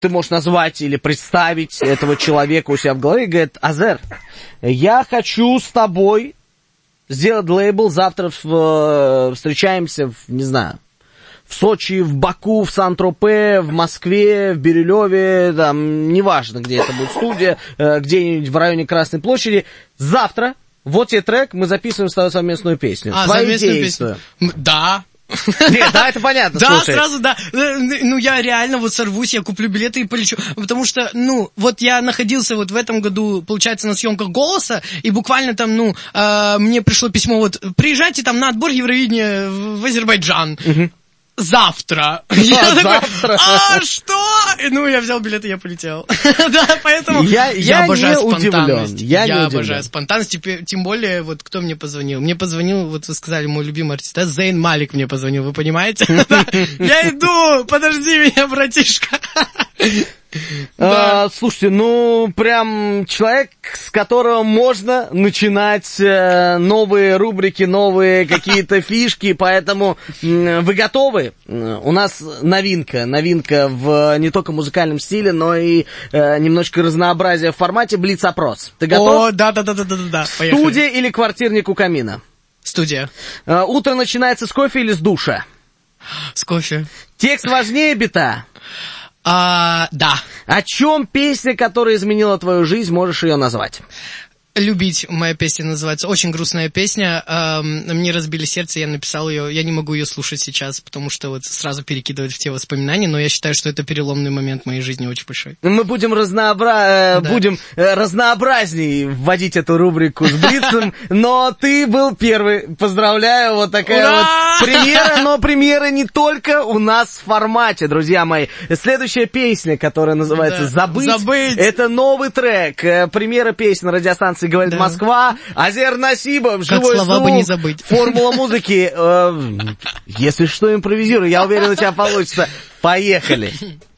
ты можешь назвать или представить этого человека у себя в голове, и говорит: Азер, я хочу с тобой сделать лейбл, завтра встречаемся, не знаю, в Сочи, в Баку, в Сан-Тропе, в Москве, в Бирюлеве, там, неважно, где это будет студия, где-нибудь в районе Красной площади. Завтра, вот тебе трек, мы записываем с тобой совместную песню. Твои действия. Да. Нет, да, это понятно, да, слушай. сразу, да. Ну, я реально вот сорвусь, я куплю билеты и полечу. Потому что, вот я находился вот в этом году, получается, на съемках «Голоса», и буквально там, мне пришло письмо, вот, приезжайте там на отбор Евровидения в Азербайджан. Завтра. Завтра? Что? Я взял билет, и я полетел. Да, поэтому я обожаю спонтанность. Я обожаю спонтанность, тем более, вот кто мне позвонил. Мне позвонил, вот вы сказали, мой любимый артист, Зейн Малик мне позвонил, вы понимаете? Я иду, подожди меня, братишка. Да. Слушайте, прям человек, с которого можно начинать новые рубрики, новые какие-то фишки, поэтому вы готовы? У нас новинка в не только музыкальном стиле, но и немножко разнообразия в формате блиц-опрос. Ты готов? О, да, поехали. Студия или квартирник у камина? Студия. Утро начинается с кофе или с душа? С кофе. Текст важнее бита? Да. О чем песня, которая изменила твою жизнь, можешь ее назвать? «Любить» моя песня называется. Очень грустная песня. Мне разбили сердце, я написал ее. Я не могу ее слушать сейчас, потому что вот сразу перекидывает в те воспоминания, но я считаю, что это переломный момент в моей жизни очень большой. Мы будем разнообразней вводить эту рубрику с Блицем, но ты был первый. Поздравляю, вот такая вот премьера, но премьера не только у нас в формате, друзья мои. Следующая песня, которая называется «Забыть». Это новый трек. Премьера песни на радиостанции «Говорит Москва». Азер Насибов, «Живой слова звук», бы не забыть. «Формула музыки». Если что, импровизирую. Я уверен, у тебя получится. Поехали.